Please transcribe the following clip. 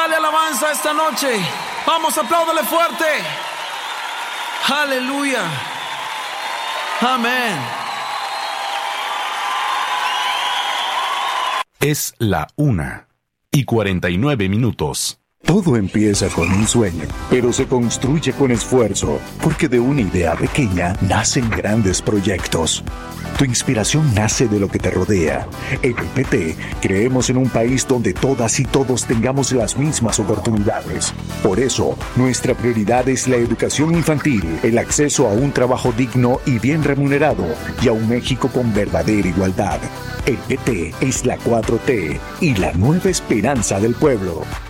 dale alabanza esta noche. Vamos, apláudale fuerte. Aleluya. Amén. Es la 1:49. Todo empieza con un sueño, pero se construye con esfuerzo, porque de una idea pequeña nacen grandes proyectos. Tu inspiración nace de lo que te rodea. En el PT creemos en un país donde todas y todos tengamos las mismas oportunidades. Por eso, nuestra prioridad es la educación infantil, el acceso a un trabajo digno y bien remunerado, y a un México con verdadera igualdad. El PT es la 4T y la nueva esperanza del pueblo.